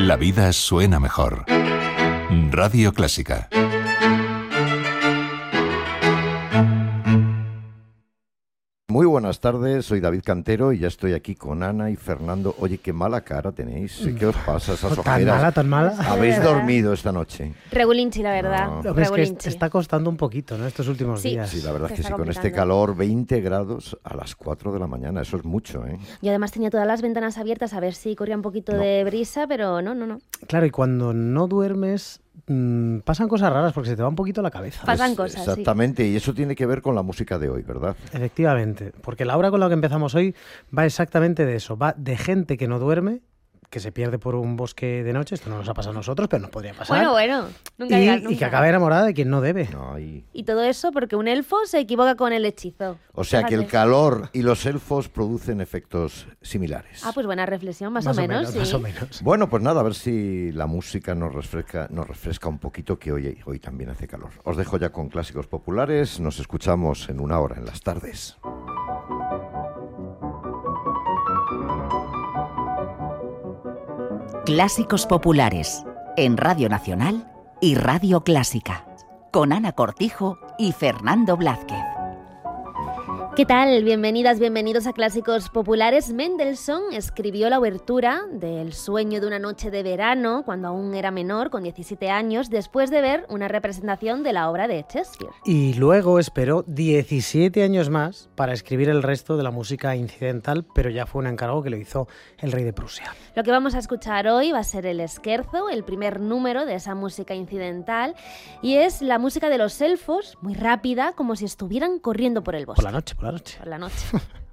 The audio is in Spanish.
La vida suena mejor. Radio Clásica. Muy buenas tardes, soy David Cantero y ya estoy aquí con Ana y Fernando. Oye, qué mala cara tenéis. ¿Qué os pasa? Esas ojeras. Tan mala. ¿Habéis dormido esta noche? Regulinchi, la verdad. No. Es que está costando un poquito, ¿no? Estos últimos Sí. días. Sí, la verdad es que sí, con complicando. este calor, 20 grados a las 4 de la mañana, eso es mucho, ¿eh? Yo además tenía todas las ventanas abiertas a ver si corría un poquito de brisa, pero no. Claro, y cuando no duermes, pasan cosas raras porque se te va un poquito la cabeza. Pasan cosas, sí. Exactamente, y eso tiene que ver con la música de hoy, ¿verdad? Efectivamente, porque la obra con la que empezamos hoy va exactamente de eso, va de gente que no duerme, que se pierde por un bosque de noche, esto no nos ha pasado a nosotros, pero nos podría pasar. Bueno, nunca digas nunca. Y que acaba enamorada de quien no debe. No, y... Y todo eso porque un elfo se equivoca con el hechizo. O sea que el Fíjate. calor y los elfos producen efectos similares. Ah, pues buena reflexión, más o menos, sí. Más o menos. Bueno, pues nada, a ver si la música nos refresca un poquito, que hoy también hace calor. Os dejo ya con clásicos populares, nos escuchamos en una hora en las tardes. Clásicos populares en Radio Nacional y Radio Clásica, con Ana Cortijo y Fernando Blázquez. ¿Qué tal? Bienvenidas, bienvenidos a Clásicos Populares. Mendelssohn escribió la obertura del Sueño de una noche de verano cuando aún era menor, con 17 años, después de ver una representación de la obra de Shakespeare. Y luego esperó 17 años más para escribir el resto de la música incidental, pero ya fue un encargo que lo hizo el rey de Prusia. Lo que vamos a escuchar hoy va a ser el Scherzo, el primer número de esa música incidental, y es la música de los elfos, muy rápida, como si estuvieran corriendo por el bosque. Por la noche. Por la noche.